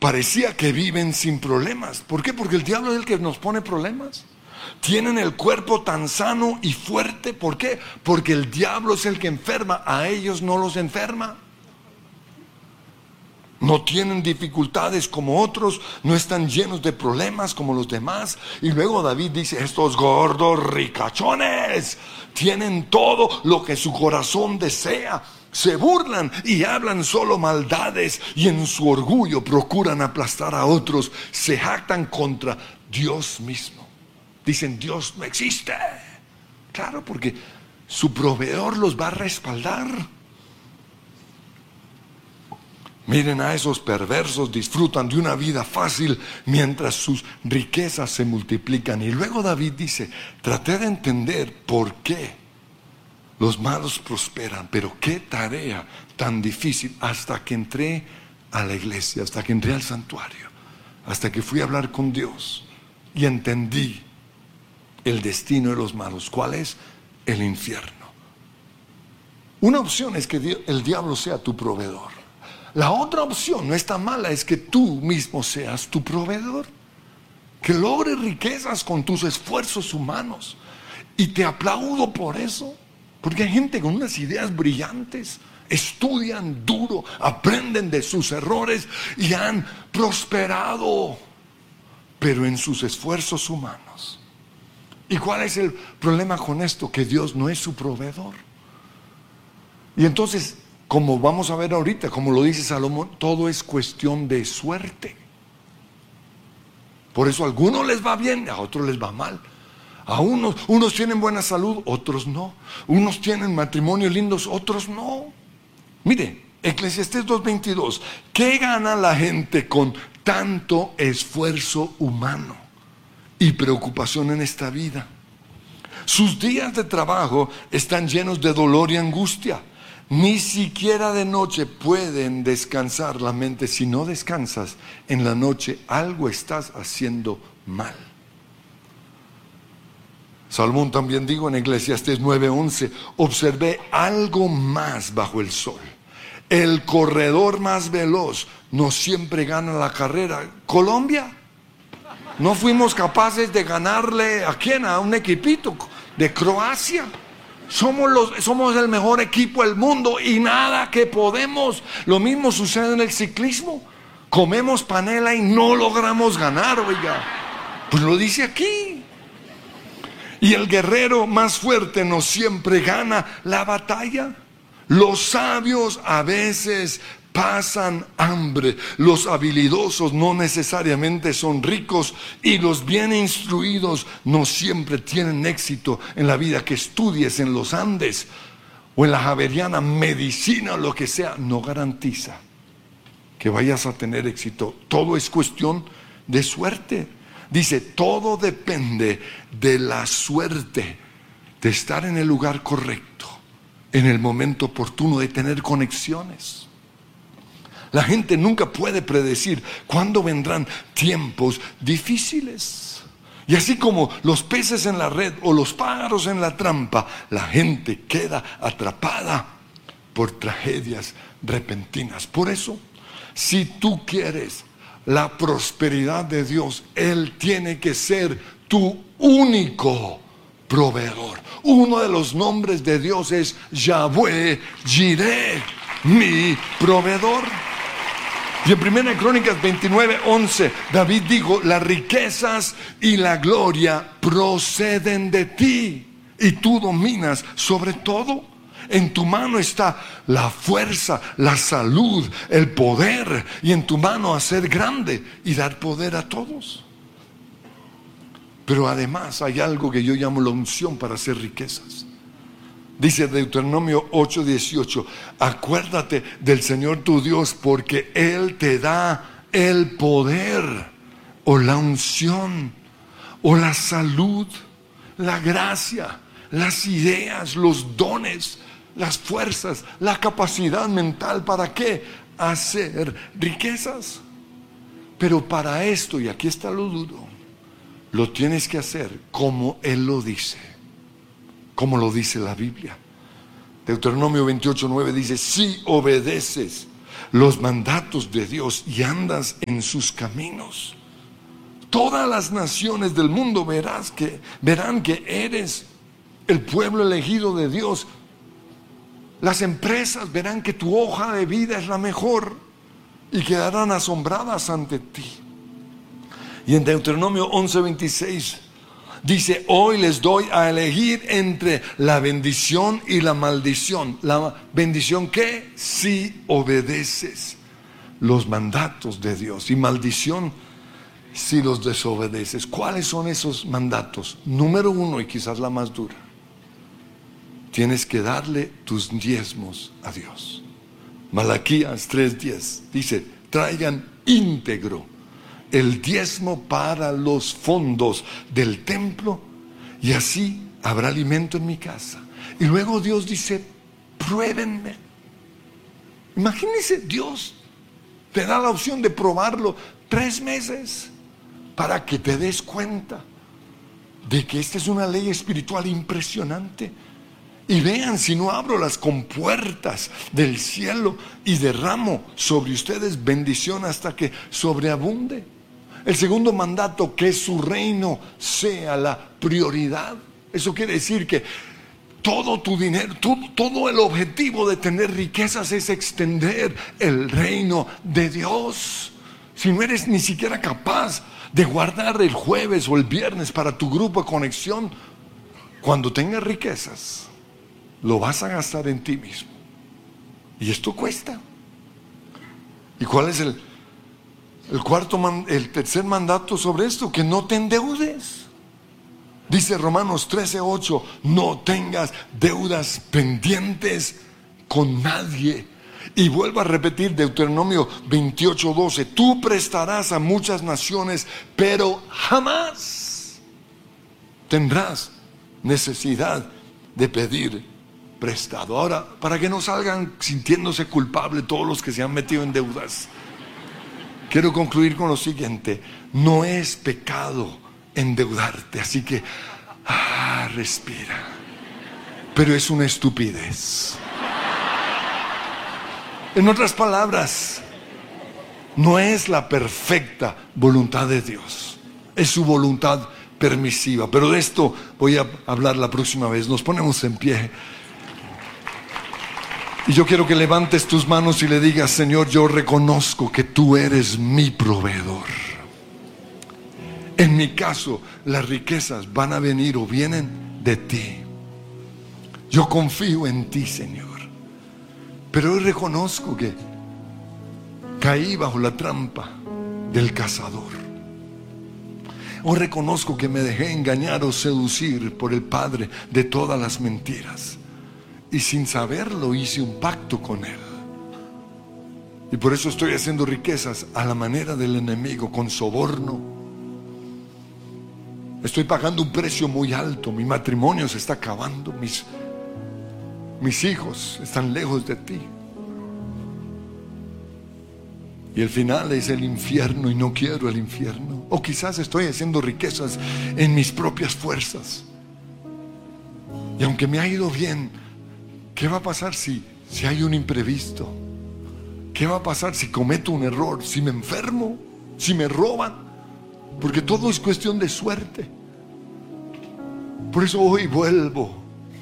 parecía que viven sin problemas. ¿Por qué? Porque el diablo es el que nos pone problemas. Tienen el cuerpo tan sano y fuerte. ¿Por qué? Porque el diablo es el que enferma, a ellos no los enferma. No tienen dificultades como otros, no están llenos de problemas como los demás. Y luego David dice, estos gordos ricachones tienen todo lo que su corazón desea. Se burlan y hablan solo maldades, y en su orgullo procuran aplastar a otros. Se jactan contra Dios mismo. Dicen, Dios no existe. Claro, porque su proveedor los va a respaldar. Miren a esos perversos, disfrutan de una vida fácil mientras sus riquezas se multiplican. Y luego David dice, traté de entender por qué los malos prosperan, pero qué tarea tan difícil, hasta que entré a la iglesia, hasta que entré al santuario, hasta que fui a hablar con Dios y entendí el destino de los malos. ¿Cuál es? El infierno. Una opción es que el diablo sea tu proveedor. La otra opción, no es tan mala, es que tú mismo seas tu proveedor. Que logres riquezas con tus esfuerzos humanos. Y te aplaudo por eso. Porque hay gente con unas ideas brillantes. Estudian duro, aprenden de sus errores y han prosperado. Pero en sus esfuerzos humanos. ¿Y cuál es el problema con esto? Que Dios no es su proveedor. Y entonces, como vamos a ver ahorita, como lo dice Salomón, todo es cuestión de suerte. Por eso a algunos les va bien, a otros les va mal. A unos tienen buena salud, otros no. Unos tienen matrimonios lindos, otros no. Mire, Eclesiastés 2:22. ¿Qué gana la gente con tanto esfuerzo humano y preocupación en esta vida? Sus días de trabajo están llenos de dolor y angustia. Ni siquiera de noche pueden descansar la mente. Si no descansas en la noche, algo estás haciendo mal. Salomón también dijo en Eclesiastés 9:11, observé algo más bajo el sol. El corredor más veloz no siempre gana la carrera. Colombia, no fuimos capaces de ganarle ¿a quién? A un equipito de Croacia. Somos el mejor equipo del mundo y nada que podemos. Lo mismo sucede en el ciclismo. Comemos panela y no logramos ganar, oiga. Pues lo dice aquí. Y el guerrero más fuerte no siempre gana la batalla. Los sabios a veces pasan hambre. Los habilidosos no necesariamente son ricos, y los bien instruidos no siempre tienen éxito en la vida. Que estudies en los Andes o en la Javeriana medicina o lo que sea, no garantiza que vayas a tener éxito. Todo es cuestión de suerte. Dice, todo depende de la suerte, de estar en el lugar correcto, en el momento oportuno, de tener conexiones. La gente nunca puede predecir cuándo vendrán tiempos difíciles. Y así como los peces en la red o los pájaros en la trampa, la gente queda atrapada por tragedias repentinas. Por eso, si tú quieres la prosperidad de Dios, Él tiene que ser tu único proveedor. Uno de los nombres de Dios es Yahweh Jireh, mi proveedor. Y en 1 Crónicas 29:11, David dijo, las riquezas y la gloria proceden de ti, y tú dominas sobre todo. En tu mano está la fuerza, la salud, el poder, y en tu mano hacer grande y dar poder a todos. Pero además hay algo que yo llamo la unción para hacer riquezas. Dice Deuteronomio 8:18, acuérdate del Señor tu Dios, porque Él te da el poder, o la unción, o la salud, la gracia, las ideas, los dones, las fuerzas, la capacidad mental. ¿Para qué? Hacer riquezas. Pero para esto, y aquí está lo duro, lo tienes que hacer como Él lo dice. Como lo dice la Biblia. Deuteronomio 28:9 dice, si obedeces los mandatos de Dios y andas en sus caminos, todas las naciones del mundo verán que eres el pueblo elegido de Dios. Las empresas verán que tu hoja de vida es la mejor y quedarán asombradas ante ti. Y en Deuteronomio 11:26 dice: hoy les doy a elegir entre la bendición y la maldición. La bendición que si obedeces los mandatos de Dios, y maldición si los desobedeces. ¿Cuáles son esos mandatos? Número 1, y quizás la más dura: tienes que darle tus diezmos a Dios. Malaquías 3:10 dice: traigan íntegro el diezmo para los fondos del templo, y así habrá alimento en mi casa. Y luego Dios dice: pruébenme. Imagínense, Dios te da la opción de probarlo 3 meses para que te des cuenta de que esta es una ley espiritual impresionante. Y vean si no abro las compuertas del cielo y derramo sobre ustedes bendición hasta que sobreabunde. El segundo mandato: que su reino sea la prioridad. Eso quiere decir que todo tu dinero, todo el objetivo de tener riquezas es extender el reino de Dios. Si no eres ni siquiera capaz de guardar el jueves o el viernes para tu grupo de conexión, cuando tengas riquezas, lo vas a gastar en ti mismo. Y esto cuesta. ¿Y cuál es el tercer mandato sobre esto? Que no te endeudes. Dice Romanos 13:8: no tengas deudas pendientes con nadie. Y vuelvo a repetir Deuteronomio 28:12: tú prestarás a muchas naciones, pero jamás tendrás necesidad de pedir prestado. Ahora, para que no salgan sintiéndose culpables todos los que se han metido en deudas, quiero concluir con lo siguiente: no es pecado endeudarte, así que respira. Pero es una estupidez. En otras palabras, no es la perfecta voluntad de Dios, es su voluntad permisiva. Pero de esto voy a hablar la próxima vez. Nos ponemos en pie. Y yo quiero que levantes tus manos y le digas: Señor, yo reconozco que tú eres mi proveedor. En mi caso, las riquezas van a venir o vienen de ti. Yo confío en ti, Señor. Pero hoy reconozco que caí bajo la trampa del cazador. Hoy reconozco que me dejé engañar o seducir por el padre de todas las mentiras. Y sin saberlo hice un pacto con él. Y por eso estoy haciendo riquezas a la manera del enemigo, con soborno. Estoy pagando un precio muy alto. Mi matrimonio se está acabando. Mis hijos están lejos de ti. Y el final es el infierno, y no quiero el infierno. O quizás estoy haciendo riquezas en mis propias fuerzas. Y aunque me ha ido bien, ¿qué va a pasar si hay un imprevisto? ¿Qué va a pasar si cometo un error? ¿Si me enfermo? ¿Si me roban? Porque todo es cuestión de suerte. Por eso hoy vuelvo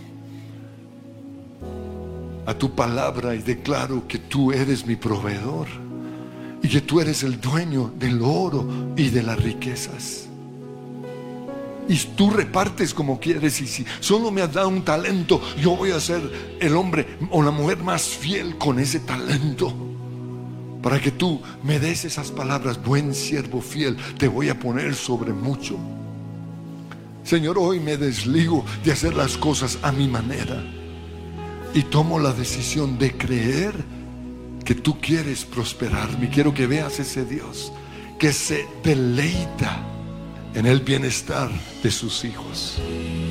a tu palabra y declaro que tú eres mi proveedor y que tú eres el dueño del oro y de las riquezas. Y tú repartes como quieres, y si solo me has dado un talento, yo voy a ser el hombre o la mujer más fiel con ese talento, para que tú me des esas palabras: buen siervo fiel, te voy a poner sobre mucho. Señor, hoy me desligo de hacer las cosas a mi manera y tomo la decisión de creer que tú quieres prosperarme. Quiero que veas ese Dios que se deleita en el bienestar de sus hijos.